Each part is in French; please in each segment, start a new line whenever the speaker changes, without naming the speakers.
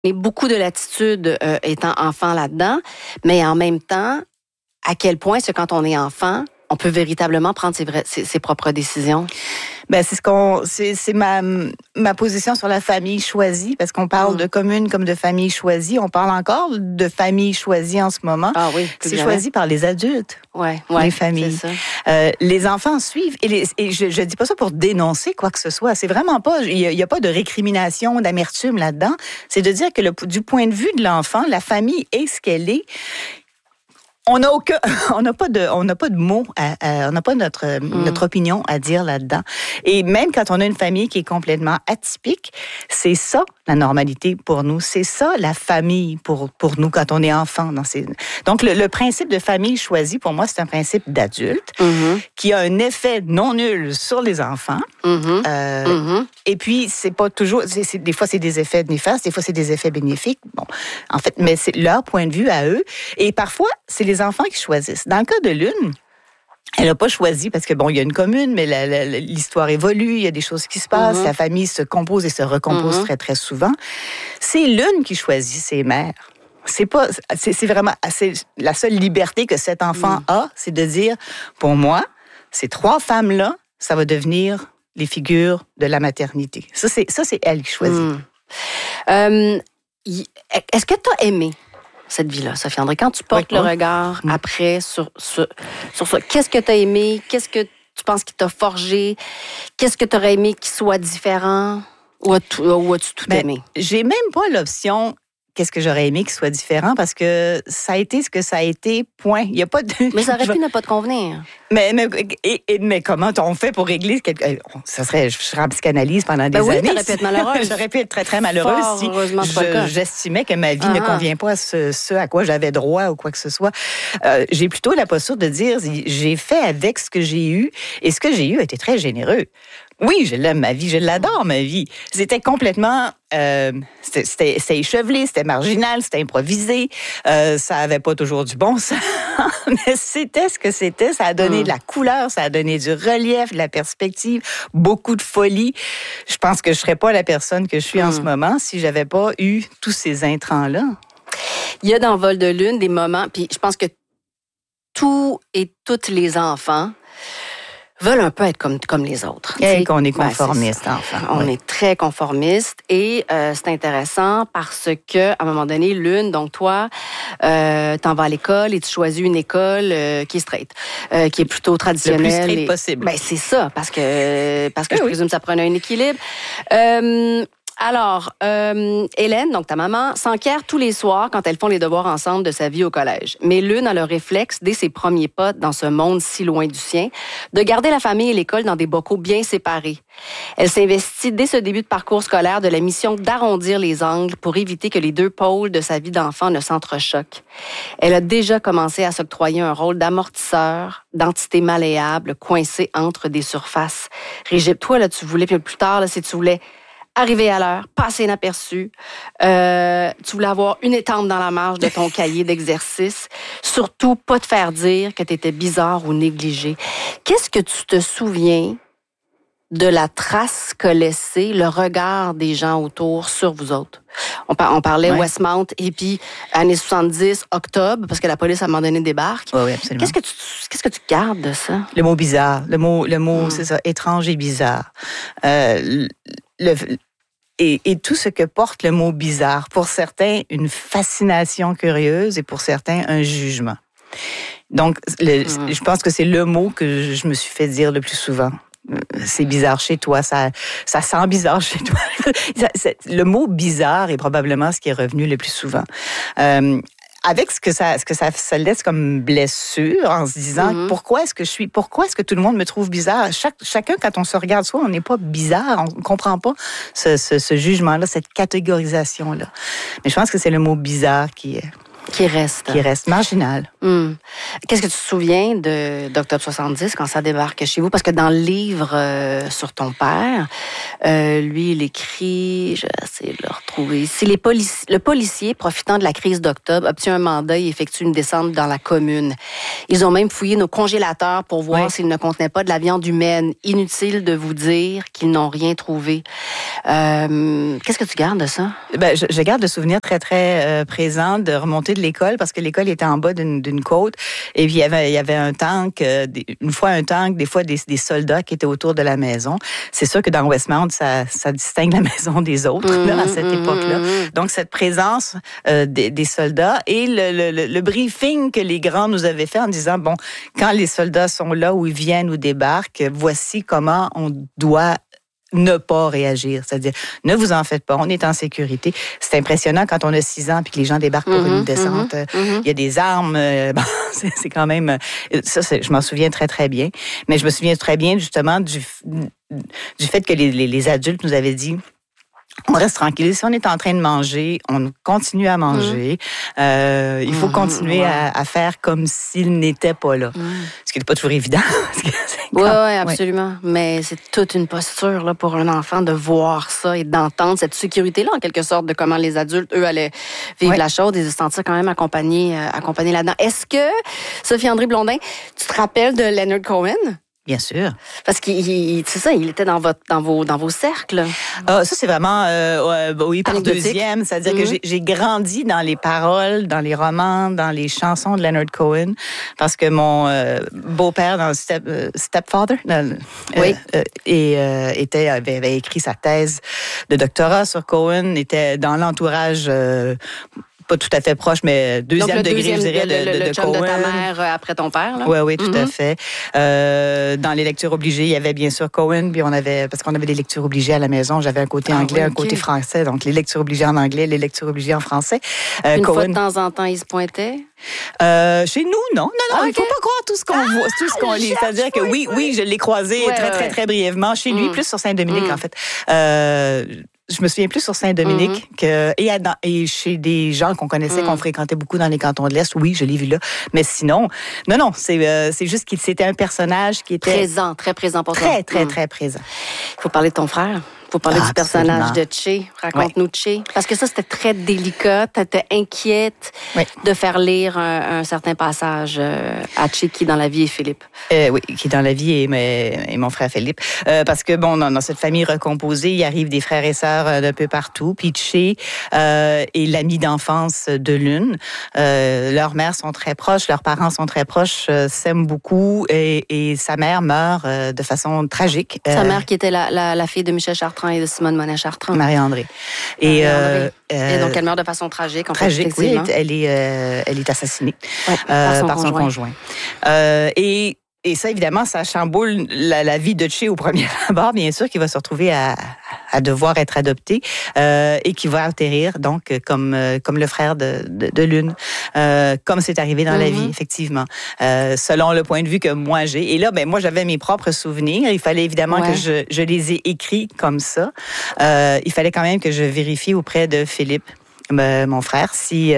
Et beaucoup de latitude étant enfant là-dedans, mais en même temps, à quel point c'est quand on est enfant, on peut véritablement prendre ses propres décisions?
Ben c'est ma position sur la famille choisie, parce qu'on parle de commune comme de famille choisie. On parle encore de famille choisie en ce moment.
Ah oui,
c'est choisi par les adultes.
Ouais,
les familles.
C'est ça.
Les enfants suivent. Et je dis pas ça pour dénoncer quoi que ce soit. C'est vraiment pas. Il y a pas de récrimination, d'amertume là-dedans. C'est de dire que du point de vue de l'enfant, la famille est ce qu'elle est. On n'a pas de mots, on n'a pas notre opinion à dire là-dedans. Et même quand on a une famille qui est complètement atypique, c'est ça la normalité pour nous. C'est ça la famille pour nous quand on est enfant. Donc le principe de famille choisie, pour moi, c'est un principe d'adulte qui a un effet non nul sur les enfants. Et puis c'est pas toujours. Des fois c'est des effets néfastes, des fois c'est des effets bénéfiques. Bon, en fait, mais c'est leur point de vue à eux. Et parfois c'est les enfants qui choisissent. Dans le cas de Lune, elle n'a pas choisi parce que, bon, il y a une commune, mais l'histoire évolue, il y a des choses qui se passent, la famille se compose et se recompose très, très souvent. C'est Lune qui choisit ses mères. C'est vraiment, c'est la seule liberté que cet enfant a, c'est de dire, pour moi, ces 3 femmes-là, ça va devenir les figures de la maternité. Ça, c'est elle qui choisit.
Est-ce que tu as aimé cette vie-là, Sophie André? Quand tu portes le regard après sur ça, qu'est-ce que tu as aimé? Qu'est-ce que tu penses qui t'a forgé? Qu'est-ce que tu aurais aimé qui soit différent? Ou as-tu tout aimé?
J'ai même pas l'option qu'est-ce que j'aurais aimé qu'il soit différent, parce que ça a été ce que ça a été, point. Il y a pas de...
Mais ça aurait pu ne pas te convenir.
Mais comment on fait pour régler ça serait, je serais en psychanalyse pendant des années.
Oui, t'aurais pu être malheureuse.
J'aurais pu être très, très malheureuse si j'estimais que ma vie ne convient pas à ce à quoi j'avais droit ou quoi que ce soit. J'ai plutôt la posture de dire, j'ai fait avec ce que j'ai eu, et ce que j'ai eu a été très généreux. Oui, je l'aime, ma vie, je l'adore, ma vie. C'était complètement... c'était échevelé, c'était marginal, c'était improvisé. Ça avait pas toujours du bon sens, mais c'était ce que c'était. Ça a donné de la couleur, ça a donné du relief, de la perspective, beaucoup de folie. Je pense que je serais pas la personne que je suis en ce moment si j'avais pas eu tous ces intrants-là.
Il y a dans Vol de Lune des moments, puis je pense que tous et toutes les enfants veulent un peu être comme les autres.
Et qu'on est conformiste, enfin.
On est très conformiste, et c'est intéressant parce que, à un moment donné, Lune, donc toi, t'en vas à l'école et tu choisis une école qui est straight, qui est plutôt traditionnelle.
Le plus straight possible.
Ben, c'est ça, parce que je présume que ça prenait un équilibre. Alors, Hélène, donc ta maman, s'enquiert tous les soirs quand elles font les devoirs ensemble de sa vie au collège. Mais Lune a le réflexe, dès ses premiers pas dans ce monde si loin du sien, de garder la famille et l'école dans des bocaux bien séparés. Elle s'investit dès ce début de parcours scolaire de la mission d'arrondir les angles pour éviter que les 2 pôles de sa vie d'enfant ne s'entrechoquent. Elle a déjà commencé à s'octroyer un rôle d'amortisseur, d'entité malléable, coincée entre des surfaces rigides. Toi, là, tu voulais, puis plus tard, là, si tu voulais arriver à l'heure, passer inaperçu. Tu voulais avoir une étampe dans la marge de ton cahier d'exercice. Surtout, pas te faire dire que tu étais bizarre ou négligé. Qu'est-ce que tu te souviens de la trace qu'a laissé le regard des gens autour sur vous autres? On parlait Westmount, et puis années 70, octobre, parce que la police à un moment donné débarque.
Oui, absolument.
Qu'est-ce que tu gardes de ça?
Le mot bizarre. Le mot c'est ça, étrange et bizarre. Et tout ce que porte le mot bizarre. Pour certains, une fascination curieuse, et pour certains, un jugement. Donc, je pense que c'est le mot que je me suis fait dire le plus souvent. C'est bizarre chez toi, ça sent bizarre chez toi. Le mot bizarre est probablement ce qui est revenu le plus souvent. Avec ce que ça laisse comme blessure, en se disant pourquoi est-ce que tout le monde me trouve bizarre? Chacun, quand on se regarde soi, on n'est pas bizarre, on comprend pas ce jugement-là, cette catégorisation-là. Mais je pense que c'est le mot bizarre qui
Qui reste.
Qui reste marginal.
Qu'est-ce que tu te souviens d'Octobre 70 quand ça débarque chez vous? Parce que dans le livre sur ton père, lui, il écrit, je vais essayer de le retrouver ici, le policier, profitant de la crise d'octobre, obtient un mandat et effectue une descente dans la commune. Ils ont même fouillé nos congélateurs pour voir s'ils ne contenaient pas de la viande humaine. Inutile de vous dire qu'ils n'ont rien trouvé. Qu'est-ce que tu gardes de ça?
Ben, je garde le souvenir très, très présent de remonter de l'école parce que l'école était en bas d'une côte et puis il y avait un tank, une fois un tank, des fois des soldats qui étaient autour de la maison. C'est sûr que dans Westmount, ça distingue la maison des autres à cette époque-là. Donc, cette présence des soldats et le briefing que les grands nous avaient fait en disant, bon, quand les soldats sont là ou ils viennent ou débarquent, voici comment on doit ne pas réagir. C'est-à-dire, ne vous en faites pas, on est en sécurité. C'est impressionnant quand on a 6 ans puis que les gens débarquent pour une descente. Il y a des armes. Bon, c'est quand même... Ça, je m'en souviens très, très bien. Mais je me souviens très bien, justement, du fait que les adultes nous avaient dit... On reste tranquille. Si on est en train de manger, on continue à manger. Il faut continuer à faire comme s'il n'était pas là. Ce qui n'est pas toujours évident.
Oui, absolument. Oui. Mais c'est toute une posture là, pour un enfant de voir ça et d'entendre cette sécurité-là, en quelque sorte, de comment les adultes, eux, allaient vivre la chose et de se sentir quand même accompagnés là-dedans. Est-ce que, Sophie-Andrée Blondin, tu te rappelles de Leonard Cohen?
Bien sûr.
Parce qu'il c'est ça, il était dans vos cercles.
Ça, c'est vraiment, oui, par deuxième. C'est-à-dire que j'ai grandi dans les paroles, dans les romans, dans les chansons de Leonard Cohen, parce que mon beau-père, dans Stepfather, avait écrit sa thèse de doctorat sur Cohen, était dans l'entourage... pas tout à fait proche, mais deuxième degré, je dirais, de
chum
Cohen.
De ta mère après ton père, là?
Oui, tout à fait. Dans les lectures obligées, il y avait bien sûr Cohen, puis parce qu'on avait des lectures obligées à la maison, j'avais un côté anglais, un côté français, donc les lectures obligées en anglais, les lectures obligées en français.
Une fois de temps en temps, il se pointait?
Chez nous, non. Il ne faut pas croire tout ce qu'on voit, tout ce qu'on lit. C'est-à-dire que oui, je l'ai croisé très brièvement. Chez lui, plus sur Saint-Dominique, en fait. Je me souviens plus sur Saint-Dominique et chez des gens qu'on connaissait, qu'on fréquentait beaucoup dans les cantons de l'Est. Oui, je l'ai vu là. Mais sinon, non, c'est juste qu'il c'était un personnage qui était...
Présent, très présent pour toi.
Très présent.
Il faut parler de ton frère. Il faut parler du personnage de Che. Raconte-nous Che. Parce que ça, c'était très délicat. Tu étais inquiète de faire lire un certain passage à Che qui, dans la vie, est Philippe.
Oui, qui, dans la vie, est mon frère Philippe. Parce que, bon, dans cette famille recomposée, il arrive des frères et sœurs d'un peu partout. Puis Che est l'ami d'enfance de l'une. Leurs mères sont très proches, leurs parents sont très proches, s'aiment beaucoup. Et sa mère meurt de façon tragique.
Sa mère qui était la fille de Michel Chartrand et de Simone Monet-Chartrand.
Marie-André.
Et donc, elle meurt de façon tragique. En
tragique, oui. Elle est assassinée par son conjoint. Et ça, évidemment, ça chamboule la vie de Che au premier abord, bien sûr, qui va se retrouver à devoir être adopté et qui va atterrir, donc, comme le frère de l'une, comme c'est arrivé dans la vie, effectivement, selon le point de vue que moi j'ai. Et là, moi, j'avais mes propres souvenirs. Il fallait évidemment que je les ai écrits comme ça. Il fallait quand même que je vérifie auprès de Philippe, mon frère, si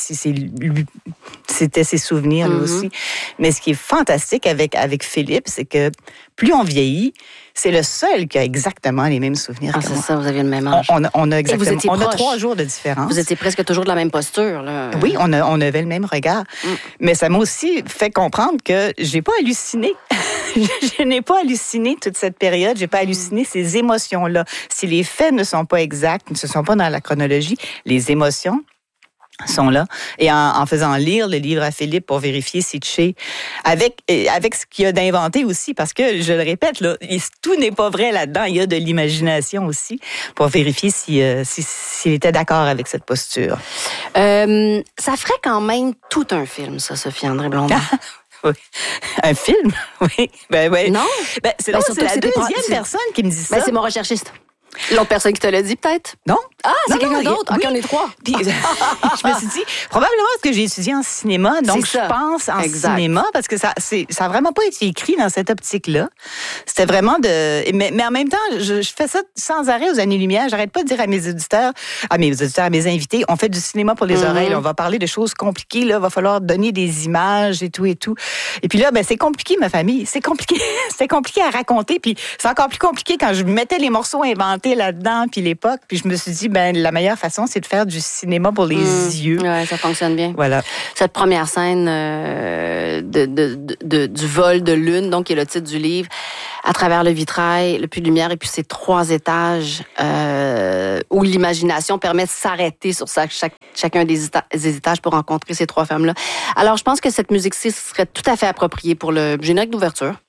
c'était ses souvenirs lui aussi. Mais ce qui est fantastique avec Philippe, c'est que plus on vieillit, c'est le seul qui a exactement les mêmes souvenirs que moi.
C'est ça, vous aviez le même âge.
On a exactement. On a 3 jours de différence.
Vous étiez presque toujours de la même posture, là.
Oui, on avait le même regard. Mais ça m'a aussi fait comprendre que j'ai pas halluciné. Je n'ai pas halluciné toute cette période. J'ai pas halluciné ces émotions-là. Si les faits ne sont pas exacts, ne sont pas dans la chronologie, les émotions sont là. Et en faisant lire le livre à Philippe pour vérifier si Che, avec ce qu'il y a d'inventé aussi, parce que, je le répète, là, tout n'est pas vrai là-dedans. Il y a de l'imagination aussi pour vérifier s'il était d'accord avec cette posture.
Ça ferait quand même tout un film, ça, Sophie-Andrée Blondin.
Oui. Un film? Oui. Oui.
Non?
C'est la deuxième personne qui me dit ça.
C'est mon recherchiste. L'autre personne qui te l'a dit, peut-être?
Non.
Ah, c'est
Non,
quelqu'un
non,
d'autre?
oui.
OK, on est 3.
Puis, je me suis dit, probablement parce que j'ai étudié en cinéma, donc
C'est ça.
je pense en
Exact.
cinéma, parce que ça a vraiment pas été écrit dans cette optique-là. C'était vraiment mais en même temps, je fais ça sans arrêt aux années-lumière. J'arrête pas de dire à mes auditeurs, à mes invités, on fait du cinéma pour les oreilles, on va parler de choses compliquées, là, va falloir donner des images et tout et tout. Et puis là, ben, c'est compliqué, ma famille. C'est compliqué. C'est compliqué à raconter, puis c'est encore plus compliqué quand je mettais les morceaux inventés là-dedans, puis l'époque, puis je me suis dit, ben, la meilleure façon, c'est de faire du cinéma pour les yeux.
Ouais, ça fonctionne bien.
Voilà.
Cette première scène du vol de lune, donc qui est le titre du livre, à travers le vitrail, le puits de lumière, et puis ces 3 étages où l'imagination permet de s'arrêter sur chacun des étages pour rencontrer ces 3 femmes-là. Alors, je pense que cette musique-ci serait tout à fait appropriée pour le générique d'ouverture.